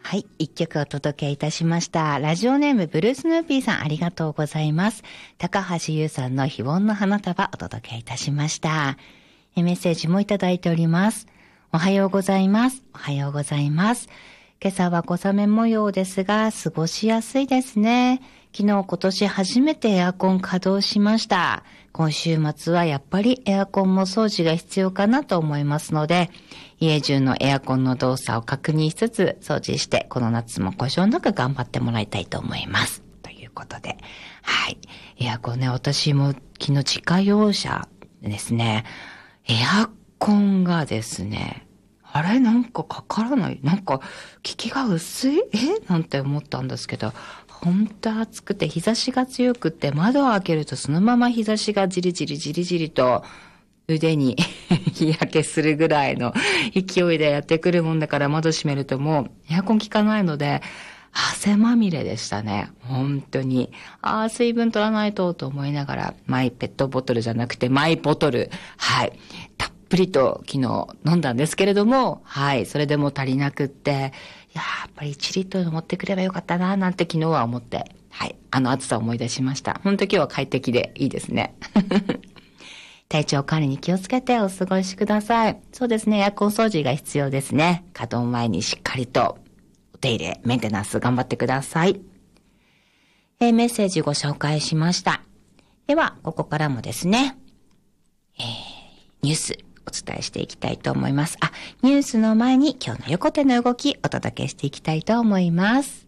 はい、一曲お届けいたしました。ラジオネームブルースヌーピーさん、ありがとうございます。高橋優さんの非凡の花束お届けいたしました。メッセージもいただいております。おはようございます。おはようございます。今朝は小雨模様ですが、過ごしやすいですね。昨日今年初めてエアコン稼働しました。今週末はやっぱりエアコンも掃除が必要かなと思いますので、家中のエアコンの動作を確認しつつ掃除して、この夏も故障なく頑張ってもらいたいと思います。ということで。はい。エアコンね、私も昨日自家用車ですね、エアコンがですね、あれなんかかからないなんか、効きが薄いなんて思ったんですけど、ほんと暑くて日差しが強くて窓を開けるとそのまま日差しがじりじりと腕に日焼けするぐらいの勢いでやってくるもんだから窓閉めるともうエアコン効かないので汗まみれでしたね。本当に。水分取らないと思いながらマイペットボトルじゃなくてマイボトル。はい。たっぷりと昨日飲んだんですけれども、はい。それでも足りなくって、やっぱり1リットル持ってくればよかったななんて昨日は思って、はい。暑さを思い出しました。本当今日は快適でいいですね。体調管理に気をつけてお過ごしください。そうですね。エアコン掃除が必要ですね。稼働前にしっかりとお手入れ、メンテナンス頑張ってください。メッセージご紹介しました。では、ここからもですね、ニュースお伝えしていきたいと思います。ニュースの前に今日の横手の動きお届けしていきたいと思います。